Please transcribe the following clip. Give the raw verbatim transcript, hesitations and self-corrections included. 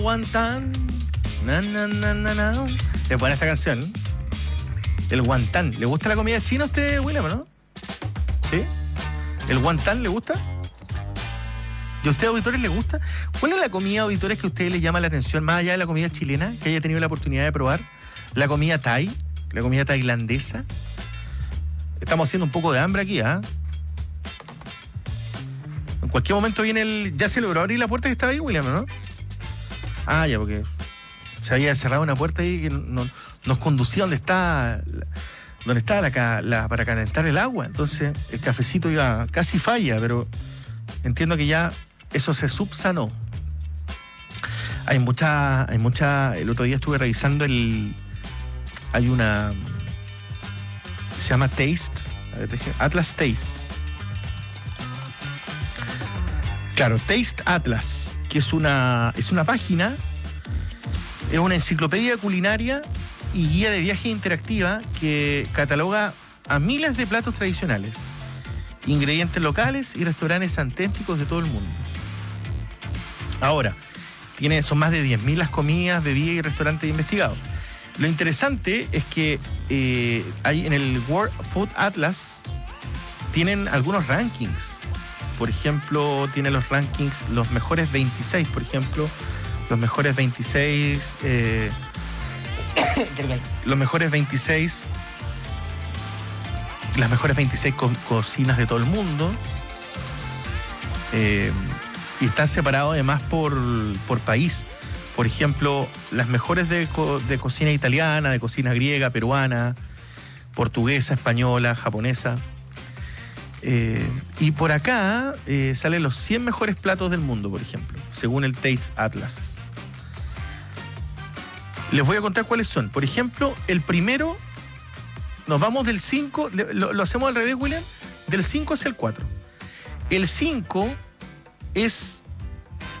Guantán. Na, na, na, na, na. Es buena esta canción. El guantán. ¿Le gusta la comida china a usted, William, no? ¿Sí? ¿El guantán le gusta? ¿Y a usted, auditores, le gusta? ¿Cuál es la comida, auditores, que a ustedes les llama la atención, más allá de la comida chilena, que haya tenido la oportunidad de probar? La comida thai, la comida tailandesa. Estamos haciendo un poco de hambre aquí, ¿ah? ¿eh? En cualquier momento viene el... ¿Ya se logró abrir la puerta que estaba ahí, William, no? Ah, ya, porque se había cerrado una puerta ahí que no, nos conducía donde está, donde está la, la, para calentar el agua. Entonces el cafecito iba casi falla, pero entiendo que ya eso se subsanó. Hay mucha, hay mucha. El otro día estuve revisando el. Hay una. Se llama Taste. A ver, Atlas Taste. Claro, Taste Atlas, que es una, es una página, es una enciclopedia culinaria y guía de viaje interactiva que cataloga a miles de platos tradicionales, ingredientes locales y restaurantes auténticos de todo el mundo. Ahora, tiene, son más de diez mil las comidas, bebidas y restaurantes investigados. Lo interesante es que eh, hay en el World Food Atlas tienen algunos rankings. Por ejemplo, tiene los rankings, los mejores veintiséis, por ejemplo, los mejores veintiséis, eh, perdón, los mejores veintiséis, las mejores veintiséis co- cocinas de todo el mundo, eh, y están separados además por, por país. Por ejemplo, las mejores de, co- de cocina italiana, de cocina griega, peruana, portuguesa, española, japonesa. Eh, y por acá eh, salen los cien mejores platos del mundo, por ejemplo, según el Taste Atlas. Les voy a contar cuáles son. Por ejemplo, el primero, nos vamos del cinco, lo, lo hacemos al revés, William, del cinco hacia el cuatro. El cinco es